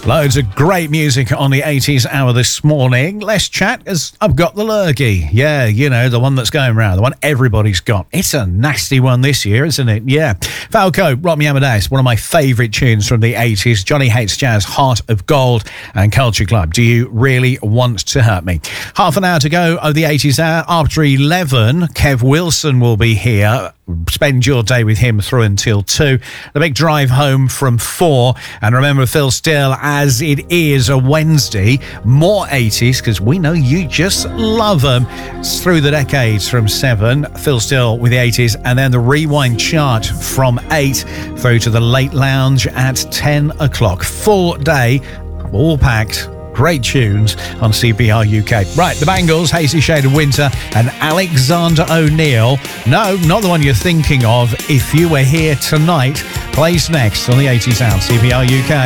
Loads of great music on the 80s hour this morning. Let's chat as I've got the lurgy. Yeah, you know, the one that's going round, the one everybody's got. It's a nasty one this year, isn't it? Yeah. Falco, Rock Me Amadeus, one of my favourite tunes from the 80s. Johnny Hates Jazz, Heart of Gold, and Culture Club. Do you really want to hurt me? Half an hour to go of the 80s hour. After 11, Kev Wilson will be here. Spend your day with him through until 2. The big drive home from 4. And remember, Phil Still, as it is a Wednesday, more 80s, because we know you just love them. It's through the decades from 7. Phil Still with the 80s. And then the Rewind chart from 8 through to the Late Lounge at 10 o'clock. Full day, all packed. Great tunes on CPR UK. Right, the Bangles, Hazy Shade of Winter, and Alexander O'Neal. No, not the one you're thinking of. If You Were Here Tonight plays next on the 80s Hour, CPR UK.